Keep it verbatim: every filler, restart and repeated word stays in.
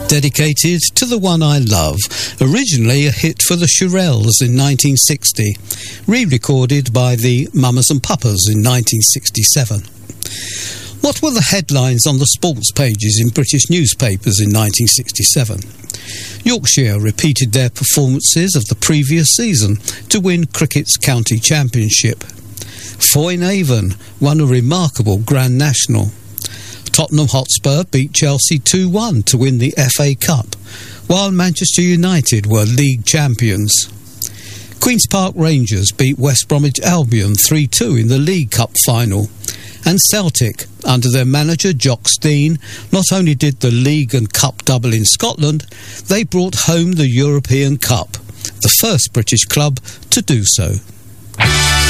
Dedicated to the One I Love, originally a hit for the Shirelles in nineteen sixty, re-recorded by the Mamas and Papas in nineteen sixty-seven. What were the headlines on the sports pages in British newspapers in nineteen sixty-seven? Yorkshire repeated their performances of the previous season to win cricket's county championship. Foyne-Avon won a remarkable Grand National. Tottenham Hotspur beat Chelsea two one to win the F A Cup, while Manchester United were league champions. Queen's Park Rangers beat West Bromwich Albion three two in the League Cup final, and Celtic, under their manager Jock Stein, not only did the League and Cup double in Scotland, they brought home the European Cup, the first British club to do so.